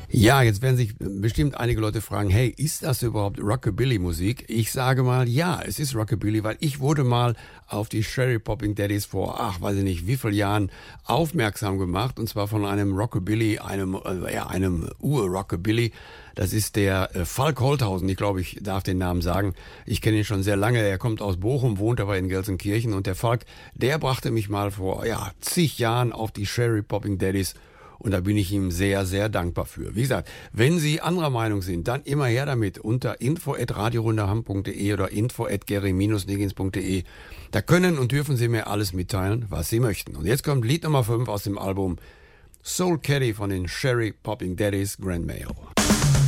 Ja, jetzt werden sich bestimmt einige Leute fragen, hey, ist das überhaupt Rockabilly-Musik? Ich sage mal, ja, es ist Rockabilly, weil ich wurde mal auf die Sherry Popping Daddies vor, weiß ich nicht, wie viel Jahren aufmerksam gemacht, und zwar von einem Rockabilly, einem Ur-Rockabilly. Das ist der Falk Holthausen, ich glaube, ich darf den Namen sagen. Ich kenne ihn schon sehr lange, er kommt aus Bochum, wohnt aber in Gelsenkirchen, und der Falk, der brachte mich mal vor, zig Jahren auf die Sherry Popping Daddies. Und da bin ich ihm sehr, sehr dankbar für. Wie gesagt, wenn Sie anderer Meinung sind, dann immer her damit unter info@radiorundaham.de oder info@gary-niggins.de. Da können und dürfen Sie mir alles mitteilen, was Sie möchten. Und jetzt kommt Lied Nummer 5 aus dem Album Soul Caddy von den Sherry Popping Daddies, Grand Mail.